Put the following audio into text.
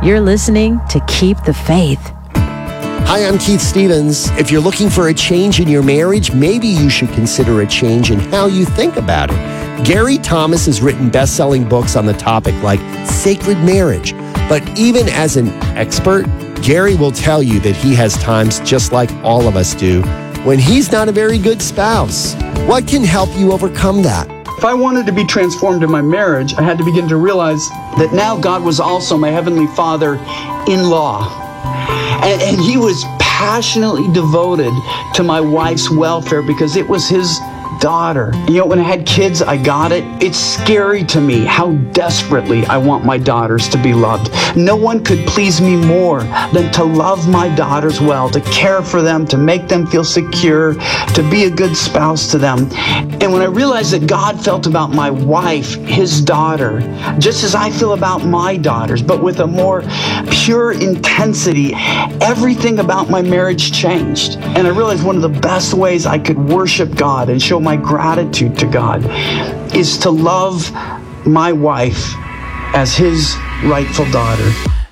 You're listening to Keep the Faith. Hi, I'm Keith Stevens. If you're looking for a change in your marriage, maybe you should consider a change in how you think about it. Gary Thomas has written best-selling books on the topic like Sacred Marriage. But even as an expert, Gary will tell you that he has times just like all of us do when he's not a very good spouse. What can help you overcome that? If I wanted to be transformed in my marriage, I had to begin to realize that now God was also my Heavenly Father-in-law. And he was passionately devoted to my wife's welfare because it was his daughter. You know, when I had kids, I got it. It's scary to me how desperately I want my daughters to be loved. No one could please me more than to love my daughters well, to care for them, to make them feel secure, to be a good spouse to them. And when I realized that God felt about my wife, his daughter, just as I feel about my daughters, but with a more pure intensity, everything about my marriage changed. And I realized one of the best ways I could worship God and show my gratitude to God is to love my wife as his rightful daughter.